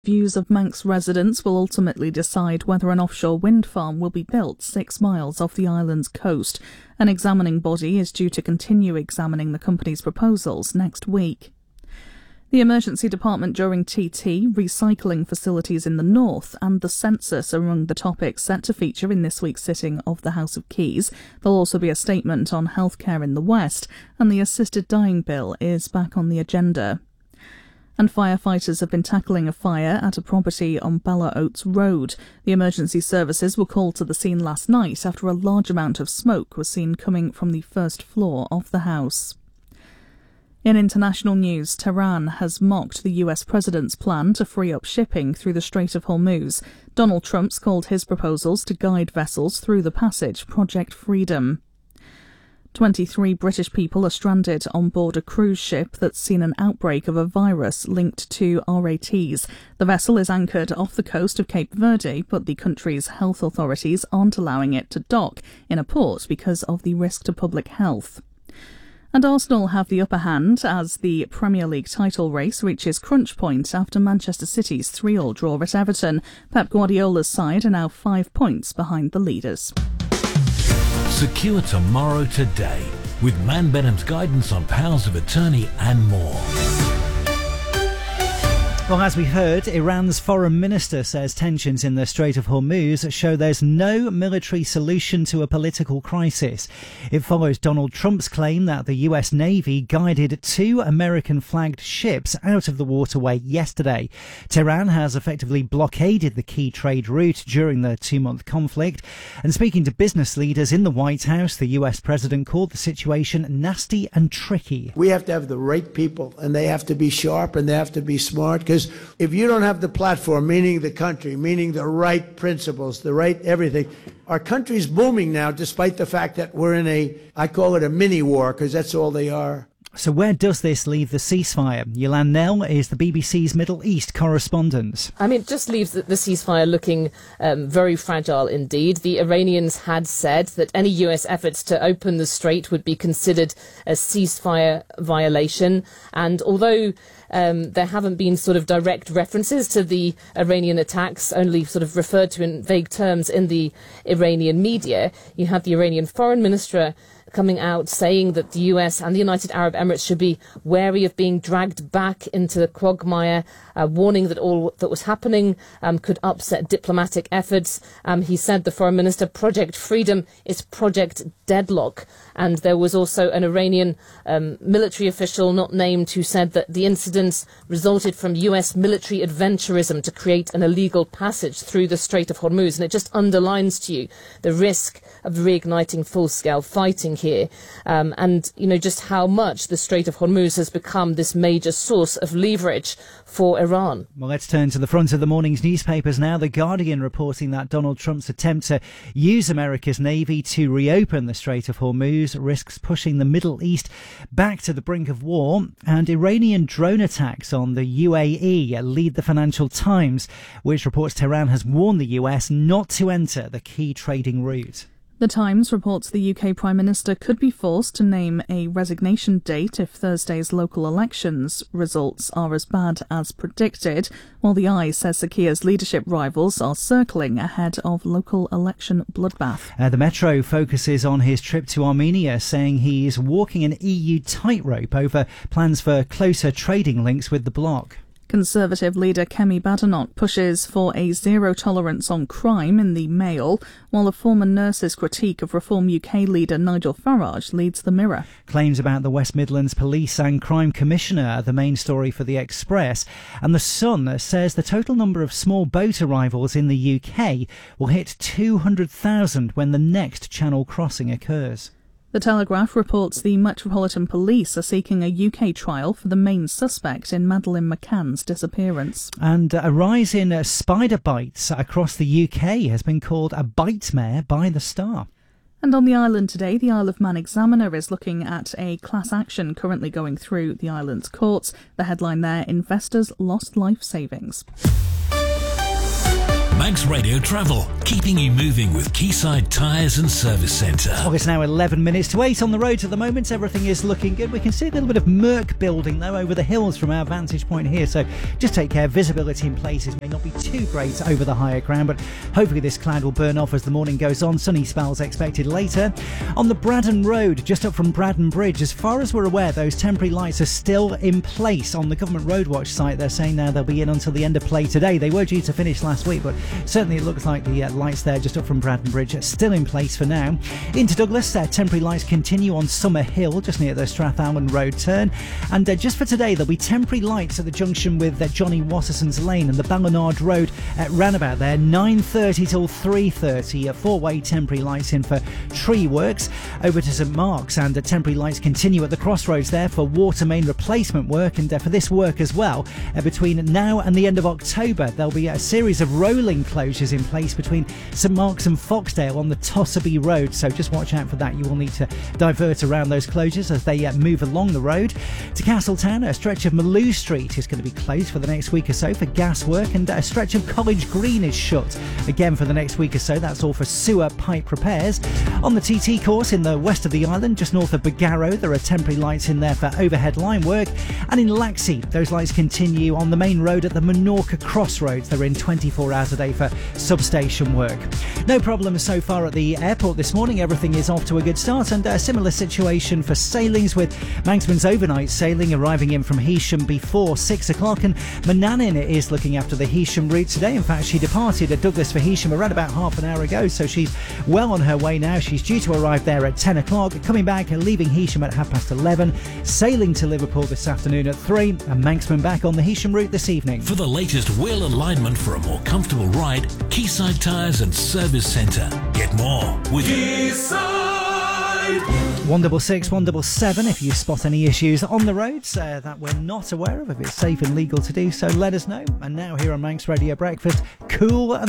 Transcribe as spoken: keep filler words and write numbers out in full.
Views of Manx residents will ultimately decide whether an offshore wind farm will be built six miles off the island's coast. An examining body is due to continue examining the company's proposals next week. The emergency department during T T, recycling facilities in the north and the census are among the topics set to feature in this week's sitting of the House of Keys. There'll also be a statement on healthcare in the west, and the assisted dying bill is back on the agenda. And firefighters have been tackling a fire at a property on Bella Oates Road. The emergency services were called to the scene last night after a large amount of smoke was seen coming from the first floor of the house. In international news, Tehran has mocked the U S president's plan to free up shipping through the Strait of Hormuz. Donald Trump's called his proposals to guide vessels through the passage Project Freedom. twenty-three British people are stranded on board a cruise ship that's seen an outbreak of a virus linked to R A Ts. The vessel is anchored off the coast of Cape Verde, but the country's health authorities aren't allowing it to dock in a port because of the risk to public health. And Arsenal have the upper hand as the Premier League title race reaches crunch point after Manchester City's three all draw at Everton. Pep Guardiola's side are now five points behind the leaders. Secure tomorrow today with Man Benham's guidance on powers of attorney and more. Well, as we heard, Iran's foreign minister says tensions in the Strait of Hormuz show there's no military solution to a political crisis. It follows Donald Trump's claim that the U S Navy guided two American-flagged ships out of the waterway yesterday. Tehran has effectively blockaded the key trade route during the two-month conflict. And speaking to business leaders in the White House, the U S president called the situation nasty and tricky. We have to have the right people, and they have to be sharp, and they have to be smart, because if you don't have the platform, meaning the country, meaning the right principles, the right everything, our country's booming now, despite the fact that we're in a, I call it a mini war, because that's all they are. So where does this leave the ceasefire? Yolande Knell is the B B C's Middle East correspondent. I mean, it just leaves the, the ceasefire looking um, very fragile indeed. The Iranians had said that any U S efforts to open the strait would be considered a ceasefire violation. And although um, there haven't been sort of direct references to the Iranian attacks, only sort of referred to in vague terms in the Iranian media, you had the Iranian foreign minister coming out saying that the U S and the United Arab Emirates should be wary of being dragged back into the quagmire, uh, warning that all that was happening um, could upset diplomatic efforts. Um, he said, the foreign minister, Project Freedom is Project Deadlock. And there was also an Iranian um, military official not named who said that the incidents resulted from U S military adventurism to create an illegal passage through the Strait of Hormuz. And it just underlines to you the risk of reigniting full-scale fighting here, um, and you know just how much the Strait of Hormuz has become this major source of leverage for Iran. Well, let's turn to the front of the morning's newspapers now. The Guardian reporting that Donald Trump's attempt to use America's Navy to reopen the Strait of Hormuz risks pushing the Middle East back to the brink of war, and Iranian drone attacks on the U A E lead the Financial Times, which reports Tehran has warned the U S not to enter the key trading route. The Times reports the U K Prime Minister could be forced to name a resignation date if Thursday's local elections results are as bad as predicted, while the Eye says Sir Keir's leadership rivals are circling ahead of local election bloodbath. Uh, the Metro focuses on his trip to Armenia, saying he's walking an E U tightrope over plans for closer trading links with the bloc. Conservative leader Kemi Badenoch pushes for a zero tolerance on crime in the Mail, while a former nurse's critique of Reform U K leader Nigel Farage leads the Mirror. Claims about the West Midlands Police and Crime Commissioner are the main story for the Express, and the Sun says the total number of small boat arrivals in the U K will hit two hundred thousand when the next Channel crossing occurs. The Telegraph reports the Metropolitan Police are seeking a U K trial for the main suspect in Madeleine McCann's disappearance. And a rise in uh, spider bites across the U K has been called a bitemare by the Star. And on the island today, the Isle of Man Examiner is looking at a class action currently going through the island's courts. The headline there, Investors Lost Life Savings. Manx Radio Travel, keeping you moving with Quayside Tyres and Service Centre. Oh, it's now eleven minutes to eight on the roads at the moment. Everything is looking good. We can see a little bit of murk building, though, over the hills from our vantage point here. So just take care. Visibility in places may not be too great over the higher ground, but hopefully this cloud will burn off as the morning goes on. Sunny spells expected later. On the Braddon Road, just up from Braddon Bridge, as far as we're aware, those temporary lights are still in place on the Government Road Watch site. They're saying now they'll be in until the end of play today. They were due to finish last week, but certainly it looks like the uh, lights there just up from Braddon Bridge are still in place for now. Into Douglas, uh, temporary lights continue on Summer Hill, just near the Strathallan Road turn. And uh, just for today, there'll be temporary lights at the junction with uh, Johnny Watterson's Lane and the Ballinard Road uh, roundabout there, nine thirty till three thirty. Uh, four-way temporary lights in for tree works. Over to St Mark's, and uh, temporary lights continue at the crossroads there for water main replacement work. And uh, for this work as well, uh, between now and the end of October, there'll be a series of rolling closures in place between St Mark's and Foxdale on the Tossaby Road. So just watch out for that. You will need to divert around those closures as they uh, move along the road. To Castletown, a stretch of Maloo Street is going to be closed for the next week or so for gas work, and a stretch of College Green is shut again for the next week or so. That's all for sewer pipe repairs. On the T T course in the west of the island, just north of Bagarrow, there are temporary lights in there for overhead line work. And in Laxey, those lights continue on the main road at the Menorca Crossroads. They're in twenty-four hours a day for substation work. No problems so far at the airport this morning. Everything is off to a good start, and a similar situation for sailings, with Manxman's overnight sailing arriving in from Heysham before six o'clock, and Manannan is looking after the Heysham route today. In fact, she departed at Douglas for Heysham around about half an hour ago, so she's well on her way now. She's due to arrive there at ten o'clock, coming back and leaving Heysham at half past eleven, sailing to Liverpool this afternoon at three, and Manxman back on the Heysham route this evening. For the latest wheel alignment for a more comfortable ride, Quayside Tyres and Service Centre. Get more with Quayside. one double six, one double seven if you spot any issues on the roads uh, that we're not aware of. If it's safe and legal to do so, let us know. And now here on Manx Radio Breakfast, Cool and